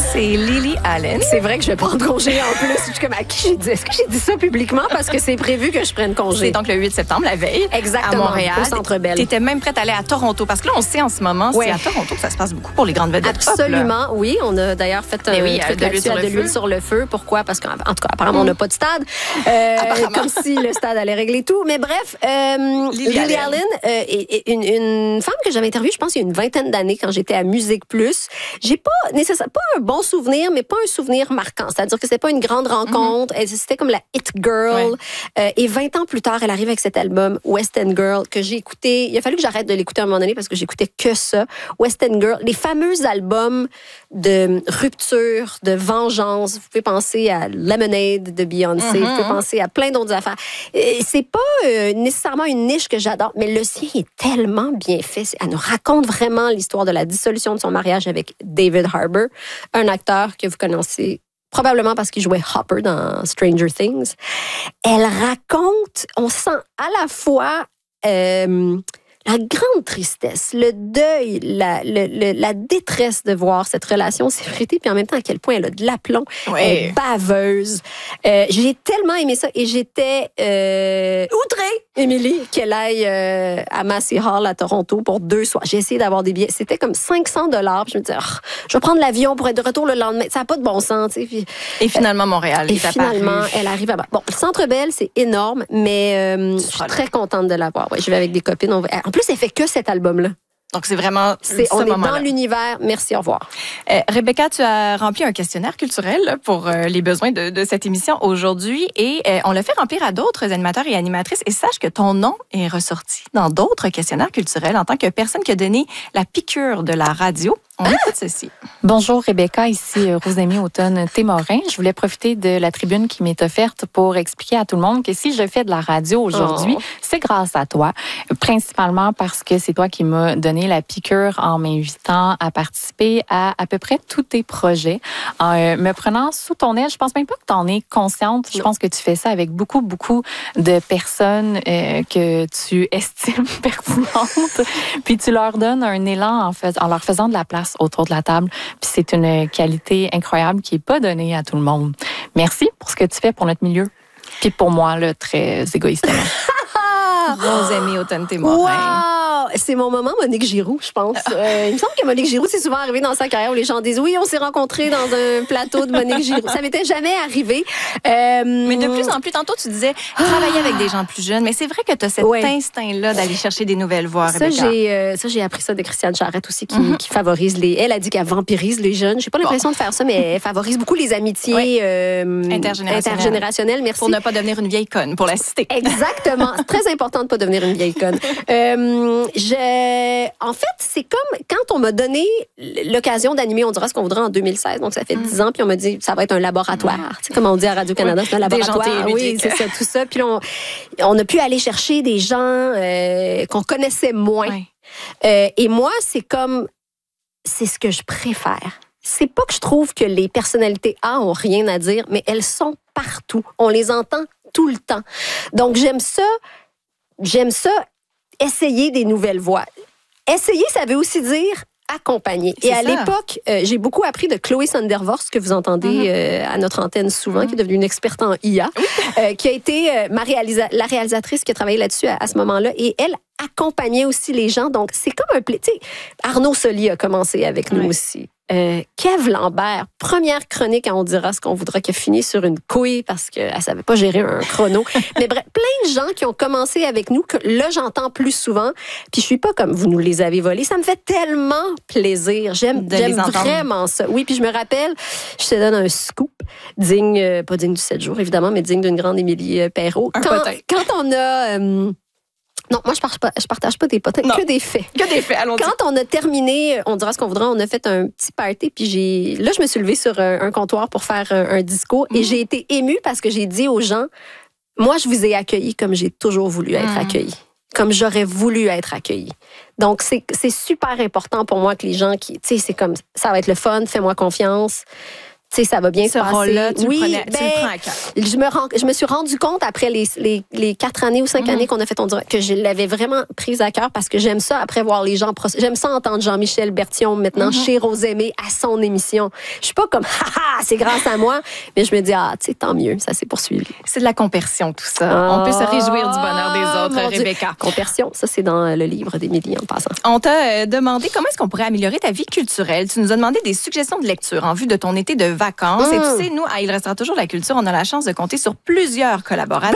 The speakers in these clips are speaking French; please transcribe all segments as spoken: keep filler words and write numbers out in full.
c'est Lily Allen. C'est vrai que je vais prendre congé en plus. Je suis comme, à qui j'ai dit? Est-ce que j'ai dit ça publiquement? Parce que c'est prévu que je prenne congé. C'est donc le huit septembre, la veille. Exactement. À Montréal. Au Centre Bell. Tu étais même prête à aller à Toronto. Parce que là, on sait en ce moment, ouais. c'est à Toronto que ça se passe beaucoup pour les grandes vedettes. Absolument, pop, oui. On a d'ailleurs fait un oui, truc de l'huile sur, de l'huile sur le feu. Pourquoi? Parce qu'en tout cas, apparemment, mm. on n'a pas de stade. Euh, comme si le stade allait régler tout. Mais bref, euh, Lily, Lily Allen, Allen euh, est, est une, une femme que j'avais interviewée, je pense, il y a une vingtaine d'années quand j'étais à Musique Plus. J'ai pas nécessairement, pas un bon souvenir, mais pas un souvenir marquant. C'est-à-dire que c'était pas une grande rencontre. Mm-hmm. C'était comme la hit girl. Ouais. Euh, et vingt ans plus tard, elle arrive avec cet album West End Girl que j'ai écouté. Il a fallu que j'arrête de l'écouter à un moment donné parce que j'écoutais que ça. West End Girl, les fameux albums de rupture, de vengeance. Vous pouvez penser à Lemonade de Beyoncé. Mm-hmm. Vous pouvez penser à plein d'autres affaires. C'est pas euh, nécessairement une niche que j'adore, mais le sien est tellement bien fait. Elle nous raconte vraiment l'histoire de la dissolution de son mariage avec David Harbour, un acteur que vous connaissez probablement parce qu'il jouait Hopper dans Stranger Things. Elle raconte, on sent à la fois euh, la grande tristesse, le deuil, la, le, le, la détresse de voir cette relation s'effriter, puis en même temps à quel point elle a de l'aplomb, ouais. Elle est baveuse. Euh, j'ai tellement aimé ça et j'étais euh, outrée, Émilie, qu'elle aille euh, à Massey Hall à Toronto pour deux soirs. J'ai essayé d'avoir des billets. C'était comme cinq cents dollars. Je me disais, oh, je vais prendre l'avion pour être de retour le lendemain. Ça n'a pas de bon sens. Tu sais. Puis, et finalement, Montréal. Et finalement, elle arrive à... Bon, le Centre Bell, c'est énorme, mais euh, je suis très contente de l'avoir. Ouais, je vais avec des copines. On va... En plus, elle fait que cet album-là. Donc, c'est vraiment c'est, ce On est dans l'univers. Merci, au revoir. Euh, Rebecca, tu as rempli un questionnaire culturel pour euh, les besoins de, de cette émission aujourd'hui et euh, on l'a fait remplir à d'autres animateurs et animatrices. Et sache que ton nom est ressorti dans d'autres questionnaires culturels en tant que personne qui a donné la piqûre de la radio. On ah! écoute ceci. Bonjour Rebecca, ici Rosemie Automne-Témorin. Je voulais profiter de la tribune qui m'est offerte pour expliquer à tout le monde que si je fais de la radio aujourd'hui, oh. c'est grâce à toi. Principalement parce que c'est toi qui m'as donné la piqûre en m'invitant à participer à à peu près tous tes projets. En euh, me prenant sous ton aile, je pense même pas que tu en es consciente. Je pense que tu fais ça avec beaucoup, beaucoup de personnes euh, que tu estimes pertinentes. Puis tu leur donnes un élan en, fais, en leur faisant de la place autour de la table. Puis c'est une qualité incroyable qui n'est pas donnée à tout le monde. Merci pour ce que tu fais pour notre milieu. Puis pour moi, là, très égoïstement. Rosemie Automne-Témorin. Wow! C'est mon moment Monique Giroux, je pense. Euh, il me semble que Monique Giroux, c'est souvent arrivé dans sa carrière où les gens disent « Oui, on s'est rencontrés dans un plateau de Monique Giroux. » Ça m'était jamais arrivé. Euh, mais de plus en plus, tantôt, tu disais travailler avec des gens plus jeunes, mais c'est vrai que tu as cet ouais. instinct-là d'aller chercher des nouvelles voix, ça, Rebecca. J'ai, euh, ça, j'ai appris ça de Christiane Charette aussi, qui, mm-hmm. qui favorise les... Elle a dit qu'elle vampirise les jeunes. J'ai pas l'impression bon. de faire ça, mais elle favorise beaucoup les amitiés ouais. euh, intergénérationnelles. intergénérationnelles. Merci. Pour ne pas devenir une vieille conne, pour la citer. Exactement. C'est très important de pas devenir une vieille conne. Euh, je... En fait, c'est comme quand on m'a donné l'occasion d'animer On dira ce qu'on voudra en deux mille seize, donc ça fait dix mm. ans, puis on m'a dit ça va être un laboratoire. Mm. Tu sais, comme on dit à Radio-Canada, oui. c'est un laboratoire. Oui, c'est ça, tout ça. Puis là, on, on a pu aller chercher des gens euh, qu'on connaissait moins. Oui. Euh, et moi, c'est comme, c'est ce que je préfère. C'est pas que je trouve que les personnalités A ont rien à dire, mais elles sont partout. On les entend tout le temps. Donc, j'aime ça. J'aime ça, essayer des nouvelles voix. Essayer, ça veut aussi dire accompagner. C'est Et à ça. l'époque, euh, j'ai beaucoup appris de Chloé Sondervorst, que vous entendez mm-hmm. euh, à notre antenne souvent, mm-hmm. qui est devenue une experte en I A, euh, qui a été euh, ma réalisa- la réalisatrice qui a travaillé là-dessus à, à ce moment-là. Et elle accompagnait aussi les gens. Donc, c'est comme un plaisir. Arnaud Soli a commencé avec nous ouais. aussi. Euh, Kev Lambert, première chronique à On dira ce qu'on voudra, qui a fini sur une couille parce qu'elle ne savait pas gérer un chrono. Mais bref, plein de gens qui ont commencé avec nous, que là, j'entends plus souvent. Puis je suis pas comme vous nous les avez volés. Ça me fait tellement plaisir. J'aime, j'aime vraiment ça. Oui, puis je me rappelle, je te donne un scoop, digne, euh, pas digne du sept jours, évidemment, mais digne d'une grande Émilie Perrault. Quand, quand on a... Euh, Non, moi, je partage pas, je partage pas des potins, que des faits. Que des faits, allons-y. Quand on a terminé, on dira ce qu'on voudra, on a fait un petit party, puis j'ai... Là, je me suis levée sur un, un comptoir pour faire un, un discours, mmh. et j'ai été émue parce que j'ai dit aux gens, moi, je vous ai accueillis comme j'ai toujours voulu être mmh. accueillie, comme j'aurais voulu être accueillie. Donc, c'est, c'est super important pour moi que les gens qui... Tu sais, c'est comme, ça va être le fun, fais-moi confiance. tu sais, ça va bien Ce se passer. rôle-là, tu, oui, le, prenais, ben, tu le prends à cœur. Je me, rends, je me suis rendu compte après les, les, les quatre années ou cinq mm-hmm. années qu'on a fait On dirait que je l'avais vraiment prise à cœur parce que j'aime ça après voir les gens. J'aime ça entendre Jean-Michel Bertillon maintenant mm-hmm. chez Rosemée à son émission. Je suis pas comme haha, c'est grâce à moi, mais je me dis ah, tu sais, tant mieux, ça s'est poursuivi. C'est de la compersion tout ça. Oh, on peut se réjouir du bonheur des autres, Rebecca. Dieu. Compersion, ça c'est dans le livre d'Émilie en passant. On t'a euh, demandé comment est-ce qu'on pourrait améliorer ta vie culturelle. Tu nous as demandé des suggestions de lecture en vue de ton été de vacances. Mm. Et tu sais, nous, à Il restera toujours la culture, on a la chance de compter sur plusieurs collaborateurs.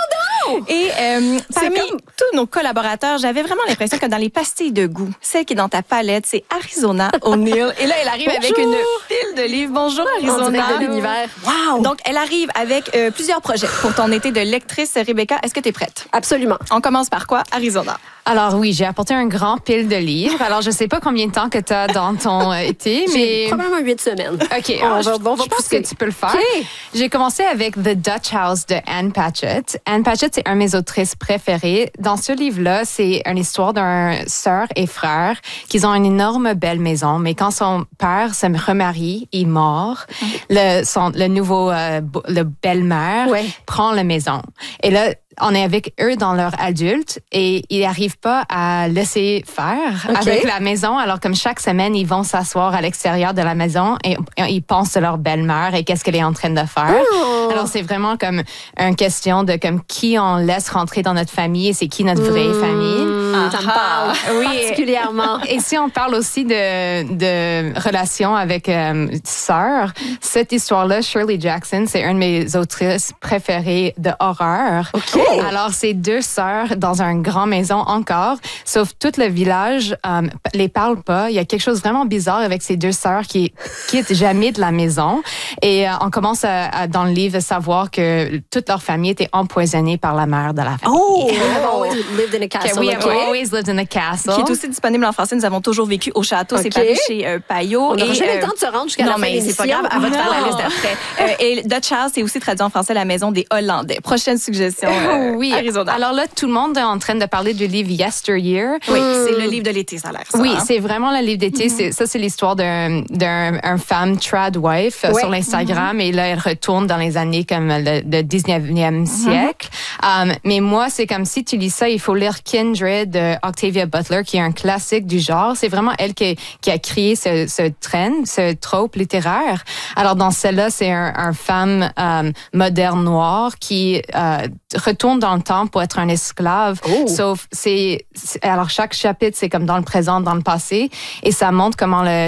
Ben Et euh, parmi comme... tous nos collaborateurs, j'avais vraiment l'impression que dans les pastilles de goût, celle qui est dans ta palette, c'est Arizona O'Neill. Et là, elle arrive Bonjour. avec une pile de livres. Bonjour, Arizona. De l'univers. Wow. Donc, elle arrive avec euh, plusieurs projets pour ton été de lectrice. Rebecca, est-ce que tu es prête? Absolument. On commence par quoi, Arizona? Alors oui, j'ai apporté un grand pile de livres. Alors, je sais pas combien de temps que tu as dans ton euh, été, mais... probablement huit semaines. OK, on alors, va, je, on va je pense que tu peux le faire. Okay. J'ai commencé avec The Dutch House de Anne Patchett. Anne Patchett, c'est un de mes autrices préférées. Dans ce livre-là, c'est une histoire d'un sœur et frère qui ont une énorme belle maison, mais quand son père se remarie, il mort, mm. le, son, le nouveau euh, le belle-mère ouais. prend la maison. Et là, on est avec eux dans leur adulte et ils n'arrivent pas à laisser faire okay. avec la maison. Alors, comme chaque semaine, ils vont s'asseoir à l'extérieur de la maison et, et ils pensent de leur belle-mère et qu'est-ce qu'elle est en train de faire. Oh. Alors, c'est vraiment comme une question de comme qui on laisse rentrer dans notre famille et c'est qui notre vraie mmh. famille. Ah, ça me parle oui. particulièrement. Et si on parle aussi de, de relations avec euh, sœurs, cette histoire-là, Shirley Jackson, c'est une de mes autrices préférées de horreur. OK. Alors, c'est deux sœurs dans une grande maison encore, sauf tout le village euh, les parle pas. Il y a quelque chose vraiment bizarre avec ces deux sœurs qui quittent jamais de la maison. Et euh, on commence à, à, dans le livre à savoir que toute leur famille était empoisonnée par la mère de la famille. Oh! We have always lived in a castle. Okay, we have okay. always lived in a castle. Qui est aussi disponible en français. Nous avons toujours vécu au château. Okay. C'est paru chez euh, Payot. On n'aura jamais euh, le temps de se rendre jusqu'à non, la fin de l'émission. Non, mais c'est pas grave. Elle va te faire la liste d'après. euh, et Dutch House, c'est aussi traduit en français La maison des Hollandais. Prochaine suggestion. Euh, oui. Arizona. Alors là, tout le monde est en train de parler du livre Yesteryear. Oui, mm. c'est le livre de l'été, ça a l'air ça. Oui, hein? c'est vraiment le livre d'été. Mm-hmm. C'est, ça, c'est l'histoire d'un, d'un un femme trad wife oui. sur l'Instagram. Mm-hmm. Et là, elle retourne dans les années comme le, le dix-neuvième siècle. Mm-hmm. Um, mais moi, c'est comme si tu lis ça, il faut lire Kindred de Octavia Butler, qui est un classique du genre. C'est vraiment elle qui, qui a créé ce, ce trend, ce trope littéraire. Alors, dans celle-là, c'est un, un femme um, moderne noire qui euh, retourne dans le temps pour être un esclave. Oh. Sauf, c'est, c'est... Alors, chaque chapitre, c'est comme dans le présent, dans le passé. Et ça montre comment le